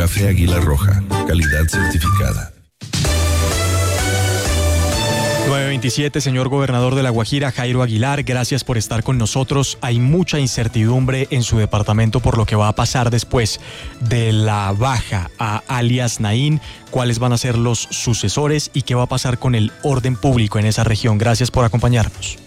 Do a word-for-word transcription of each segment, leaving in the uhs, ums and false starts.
Café Águila Roja, calidad certificada. nueve veintisiete, señor gobernador de La Guajira, Jairo Aguilar, gracias por estar con nosotros. Hay mucha incertidumbre en su departamento por lo que va a pasar después de la baja a alias Naín, cuáles van a ser los sucesores y qué va a pasar con el orden público en esa región. Gracias por acompañarnos.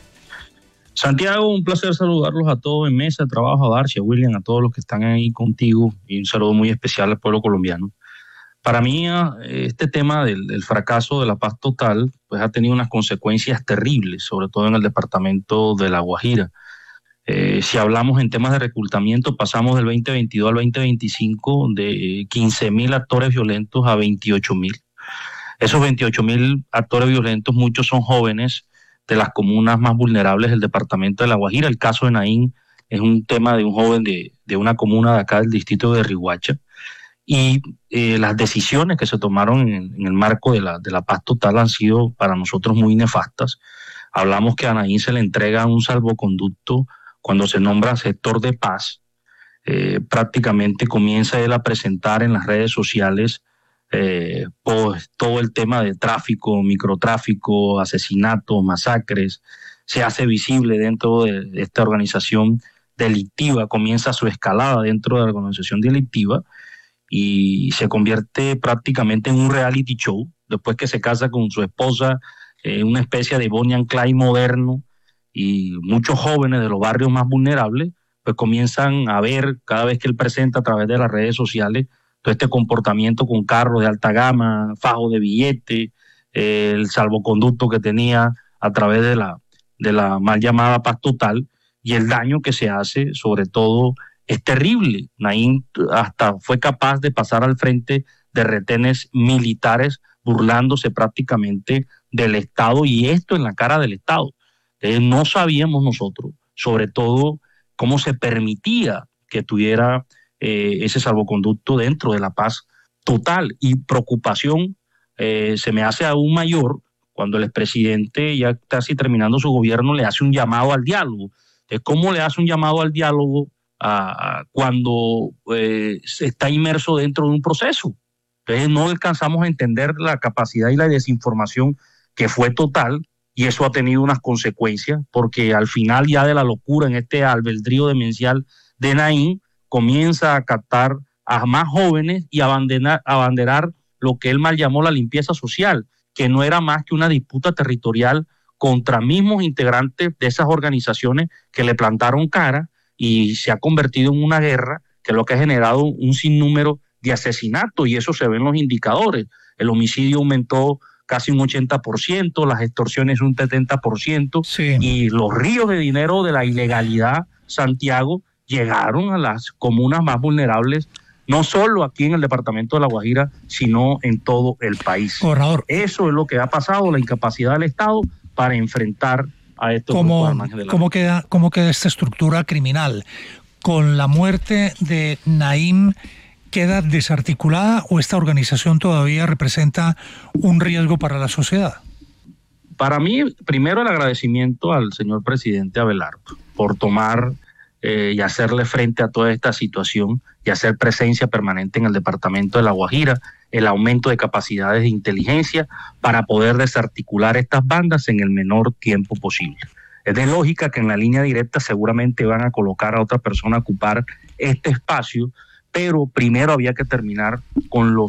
Santiago, un placer saludarlos a todos en mesa de trabajo, a Darcy, a William, a todos los que están ahí contigo, y un saludo muy especial al pueblo colombiano. Para mí, este tema del, del fracaso de la paz total, pues ha tenido unas consecuencias terribles, sobre todo en el departamento de La Guajira. Eh, si hablamos en temas de reclutamiento, pasamos del veinte veintidós al veinte veinticinco de quince mil actores violentos a veintiocho mil. Esos veintiocho mil actores violentos, muchos son jóvenes de las comunas más vulnerables del departamento de La Guajira. El caso de Naín es un tema de un joven de, de una comuna de acá del distrito de Riohacha. Y eh, las decisiones que se tomaron en, en el marco de la, de la paz total han sido para nosotros muy nefastas. Hablamos que a Naín se le entrega un salvoconducto cuando se nombra sector de paz. Eh, prácticamente comienza él a presentar en las redes sociales eh, pues, todo el tema de tráfico, microtráfico, asesinatos, masacres. Se hace visible dentro de, de esta organización delictiva, comienza su escalada dentro de la organización delictiva y se convierte prácticamente en un reality show, después que se casa con su esposa, eh, una especie de Bonnie and Clyde moderno, y muchos jóvenes de los barrios más vulnerables pues comienzan a ver cada vez que él presenta a través de las redes sociales todo este comportamiento con carros de alta gama, fajos de billetes, eh, el salvoconducto que tenía a través de la, de la mal llamada paz total, y el daño que se hace sobre todo es terrible. Naín hasta fue capaz de pasar al frente de retenes militares burlándose prácticamente del Estado, y esto en la cara del Estado. Eh, no sabíamos nosotros, sobre todo, cómo se permitía que tuviera eh, ese salvoconducto dentro de la paz total. Y preocupación eh, se me hace aún mayor cuando el expresidente, ya casi terminando su gobierno, le hace un llamado al diálogo. Eh, ¿Cómo le hace un llamado al diálogo a, a cuando eh, se está inmerso dentro de un proceso? Entonces no alcanzamos a entender la capacidad y la desinformación que fue total, y eso ha tenido unas consecuencias, porque al final ya de la locura en este albedrío demencial de Naín, comienza a captar a más jóvenes y a abanderar, abanderar lo que él mal llamó la limpieza social, que no era más que una disputa territorial contra mismos integrantes de esas organizaciones que le plantaron cara, y se ha convertido en una guerra que es lo que ha generado un sinnúmero de asesinatos, y eso se ve en los indicadores. El homicidio aumentó casi un ochenta por ciento, las extorsiones un setenta por ciento, sí. Y los ríos de dinero de la ilegalidad, Santiago, llegaron a las comunas más vulnerables, no solo aquí en el departamento de La Guajira, sino en todo el país. Gobernador, eso es lo que ha pasado, la incapacidad del Estado para enfrentar a estos ¿cómo, grupos armados de la ¿cómo queda, ¿Cómo queda esta estructura criminal? ¿Con la muerte de Naín queda desarticulada o esta organización todavía representa un riesgo para la sociedad? Para mí, primero el agradecimiento al señor presidente Abelardo por tomar eh, y hacerle frente a toda esta situación y hacer presencia permanente en el departamento de La Guajira, el aumento de capacidades de inteligencia para poder desarticular estas bandas en el menor tiempo posible. Es de lógica que en la línea directa seguramente van a colocar a otra persona a ocupar este espacio, pero primero había que terminar con los